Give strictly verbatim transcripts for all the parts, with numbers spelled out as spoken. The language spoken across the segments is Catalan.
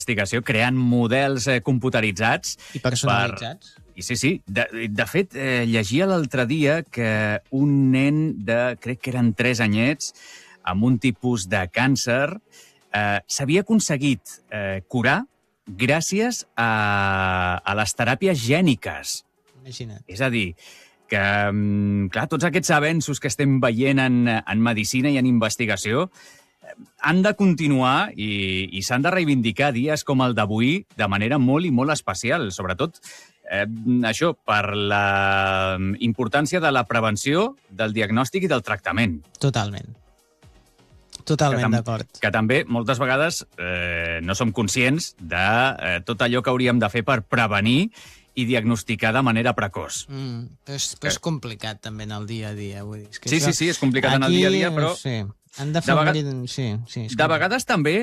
investigació creant models eh, computeritzats. I personalitzats. Per... I sí, sí. De, de fet, eh, llegia l'altre dia que un nen de, crec que eren tres anyets, amb un tipus de càncer, eh, s'havia aconseguit eh, curar gràcies a, a les teràpies gèniques. Imagina't. És a dir, que, clar, tots aquests avenços que estem veient en, en medicina i en investigació han de continuar i, i s'han de reivindicar dies com el d'avui de manera molt i molt especial, sobretot eh, això, per la importància de la prevenció, del diagnòstic i del tractament. Totalment. Totalment d'acord. Que també, moltes vegades, eh, no som conscients de eh, tot allò que hauríem de fer per prevenir i diagnosticar de manera precoç. Mm, però és, però és complicat també en el dia a dia. Vull dir. És que sí, això... sí, sí, és complicat en el dia a dia, però... Sí. Han de fer de, vegad... sí, sí, de vegades també,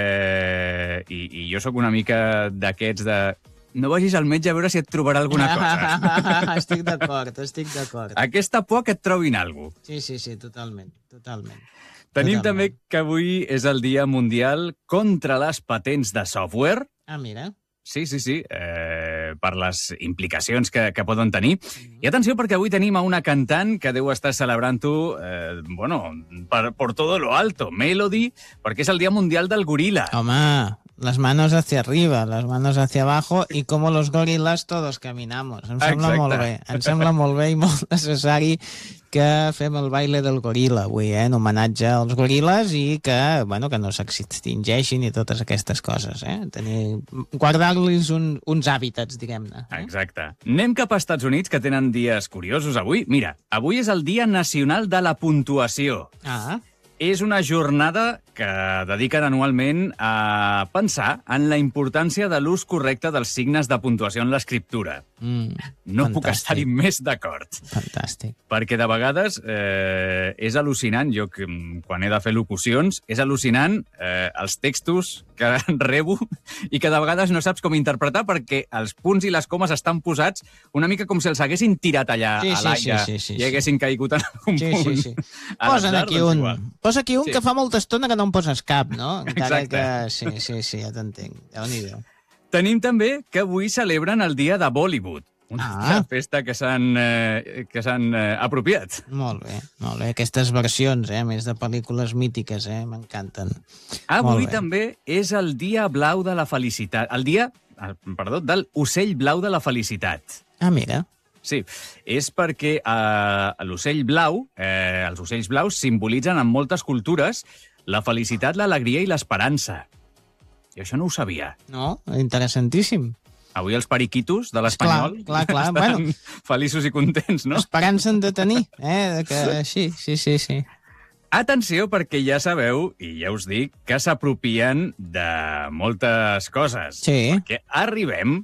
eh, i, i jo sóc una mica d'aquests de... No vagis al metge a veure si et trobarà alguna cosa. Estic d'acord, estic d'acord. Aquesta por que et trobin alguna cosa. Sí, sí, sí, totalment, totalment. Tenim totalment. també que avui és el Dia Mundial contra les patents de software. Ah, mira. Sí, sí, sí, eh, per les implicacions que, que poden tenir. I atenció, perquè avui tenim a una cantant que deu estar celebrant-ho, eh, bueno, per, por todo lo alto, Melody, perquè és el Dia Mundial del Gorila. Home, las manos hacia arriba, las manos hacia abajo, i com los gorilas todos caminamos. Em sembla Exacte. molt bé, em sembla molt bé i molt necessari que fem el baile del goril·la avui, eh, en homenatge als goril·les i que, bueno, que no s'extingeixin i totes aquestes coses, eh? Tenir... Guardar-los un, uns hàbitats, diguem-ne. Eh? Exacte. Anem cap a Estats Units, que tenen dies curiosos avui. Mira, avui és el Dia Nacional de la Puntuació. Ah, És una jornada que dediquen anualment a pensar en la importància de l'ús correcte dels signes de puntuació en l'escriptura. mm, No fantàstic. puc estar-hi més d'acord. Fantàstic. Perquè de vegades eh, és al·lucinant, jo que, quan he de fer locucions, és al·lucinant eh, els textos que rebo i que de vegades no saps com interpretar perquè els punts i les comes estan posats una mica com si els haguessin tirat allà Sí, a sí, l'aire sí, sí, sí, i haguessin caigut en algun Sí, punt. sí, sí. A Posa'n l'atzar, aquí doncs un. igual. Posa aquí un Sí. que fa molta estona que no em poses cap, no? Encara Exacte. que... Sí, sí, sí, ja t'entenc. Déu-n'hi-do. Tenim també que avui celebren el dia de Bollywood, una Ah. festa que s'han eh, que s'han eh, apropiat. Molt bé, molt bé. Aquestes versions, eh, més de pel·lícules mítiques, eh, m'encanten. Avui Molt bé. també és el dia blau de la felicitat, el dia, eh, perdó, del ocell blau de la felicitat. Ah, mira. Sí, és perquè eh, l'ocell blau, eh, els ocells blaus simbolitzen en moltes cultures la felicitat, l'alegria i l'esperança. Jo això no ho sabia. No? Interessantíssim. Avui els periquitos de l'Espanyol Clar, clar, clar, estan bueno. feliços i contents, no? Esperança han de tenir, eh? De que... Sí, sí, sí, sí. Atenció, perquè ja sabeu, i ja us dic, que s'apropien de moltes coses. Sí. Perquè arribem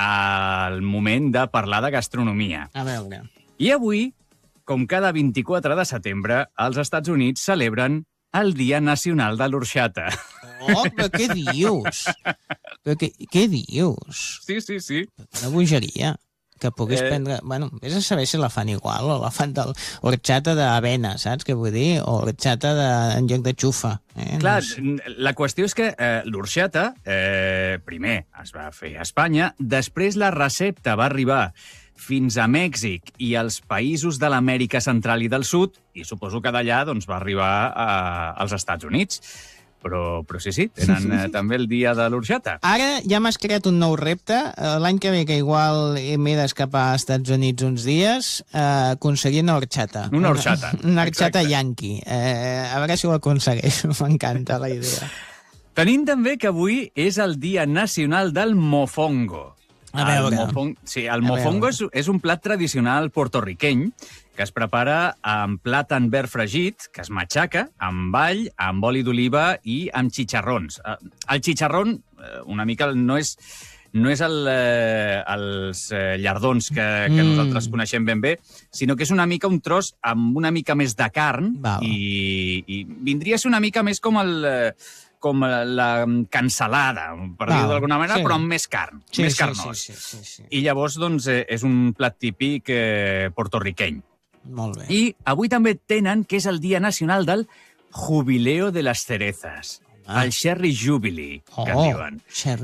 al moment de parlar de gastronomia. A veure. I avui, com cada vint-i-quatre de setembre, als Estats Units celebren el Dia Nacional de l'Orxata. Oh, però què dius? Però què, què dius? Sí, sí, sí. Una bogeria. Que puguis Eh. prendre... Bueno, vés a saber si la fan igual, o la fan del horchata d'avena, saps què vull dir? O horchata de... en lloc de xufa. Eh? Clar, No sé. la qüestió és que eh, l'orxata, eh, primer es va fer a Espanya, després la recepta va arribar fins a Mèxic i als països de l'Amèrica Central i del Sud, i suposo que d'allà doncs, va arribar a, als Estats Units. Però, però sí, sí, tenen eh, també el dia de l'orxata. Ara ja m'has creat un nou repte. Eh, L'any que ve, que igual m'he d'escapar als Estats Units uns dies, eh, aconseguir una horchata. Una horchata, Una, una horchata exacte. yankee. Eh, a veure si ho aconsegueixo. M'encanta la idea. Tenim també que avui és el Dia Nacional del Mofongo. A veure. El mofong... Sí, el A mofongo veure. és, és un plat tradicional portorriqueny que es prepara amb plàtan verd fregit, que es matxaca, amb all, amb oli d'oliva i amb xitxarrons. Eh, El xitxarron, eh, una mica, no és... no és el, eh, els eh, llardons que, que Mm. nosaltres coneixem ben bé, sinó que és una mica un tros amb una mica més de carn Val. i, i vindria a ser una mica més com el... Eh, com la cansalada, per dir-ho Val, d'alguna manera, sí. però amb més carn, Sí, més sí, carnós. sí, sí, sí, sí. I llavors, doncs, eh, és un plat típic eh, portorriqueny. Molt bé. I avui també tenen que és el Dia Nacional del Jubileo de les Cerezas, Ah. el Cherry Jubilee, que en Oh, diuen. Cherry